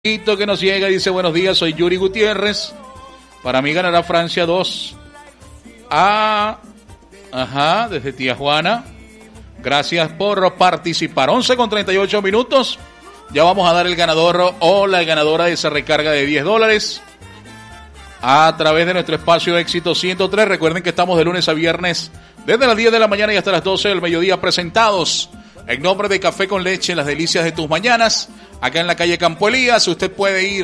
Que nos llega y dice: buenos días, soy Yuri Gutiérrez. Para mí ganará Francia 2. Desde Tía Juana. Gracias por participar. 11:38. Ya vamos a dar el ganador o la ganadora de esa recarga de $10 a través de nuestro espacio Éxito 103. Recuerden que estamos de lunes a viernes desde las 10 de la mañana y hasta las 12 del mediodía presentados en nombre de Café con Leche, las delicias de tus mañanas. Acá en la calle Campo Elías, usted puede ir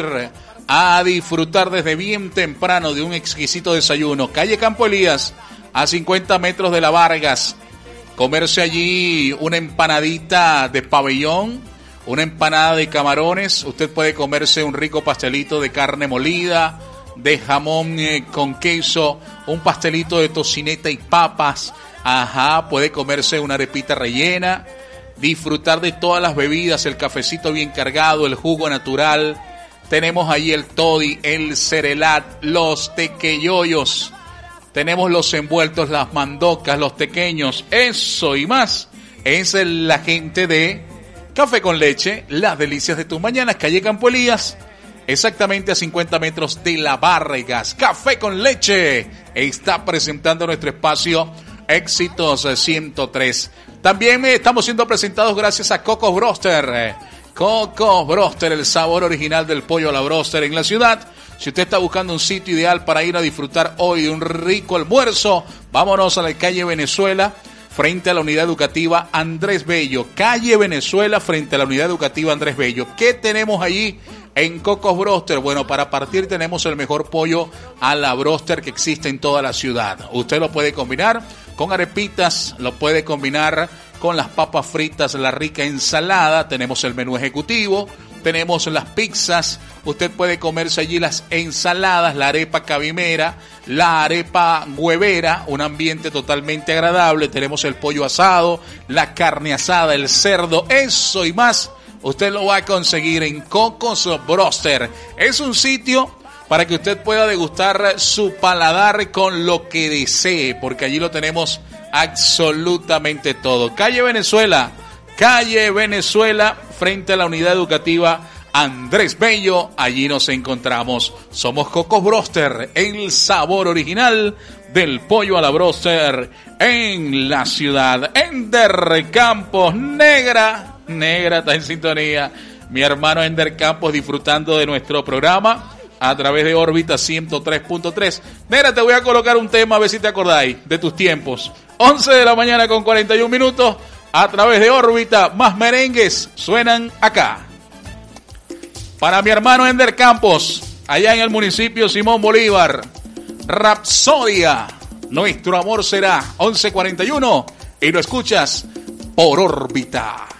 a disfrutar desde bien temprano de un exquisito desayuno. Calle Campo Elías, a 50 metros de la Vargas. Comerse allí una empanadita de pabellón, una empanada de camarones. Usted puede comerse un rico pastelito de carne molida, de jamón con queso, un pastelito de tocineta y papas. Puede comerse una arepita rellena. Disfrutar de todas las bebidas, el cafecito bien cargado, el jugo natural. Tenemos ahí el toddy, el cerelat, los tequeyoyos. Tenemos los envueltos, las mandocas, los tequeños, eso y más. Es la gente de Café con Leche, las delicias de tus mañanas, calle Campo Elías, exactamente a 50 metros de la Vargas. Café con Leche está presentando nuestro espacio Éxitos 103. También estamos siendo presentados gracias a Cocos Broster. Cocos Broster, el sabor original del pollo a la broster en la ciudad. Si usted está buscando un sitio ideal para ir a disfrutar hoy de un rico almuerzo, vámonos a la calle Venezuela, frente a la unidad educativa Andrés Bello. Calle Venezuela, frente a la unidad educativa Andrés Bello. ¿Qué tenemos allí en Cocos Broster? Bueno, para partir tenemos el mejor pollo a la broster que existe en toda la ciudad. Usted lo puede combinar con arepitas, lo puede combinar con las papas fritas, la rica ensalada. Tenemos el menú ejecutivo, tenemos las pizzas. Usted puede comerse allí las ensaladas, la arepa cabimera, la arepa huevera, un ambiente totalmente agradable. Tenemos el pollo asado, la carne asada, el cerdo, eso y más. Usted lo va a conseguir en Cocos Broster. Es un sitio para que usted pueda degustar su paladar con lo que desee, porque allí lo tenemos absolutamente todo. Calle Venezuela, frente a la unidad educativa Andrés Bello, allí nos encontramos. Somos Cocos Broster, el sabor original del pollo a la broster en la ciudad. Ender Campos, negra está en sintonía. Mi hermano Ender Campos disfrutando de nuestro programa a través de órbita 103.3. Negra, te voy a colocar un tema a ver si te acordáis de tus tiempos. 11 de la mañana con 41 minutos a través de órbita. Más merengues suenan acá. Para mi hermano Ender Campos, allá en el municipio Simón Bolívar. Rapsodia, nuestro amor será. 11:41 y lo escuchas por órbita.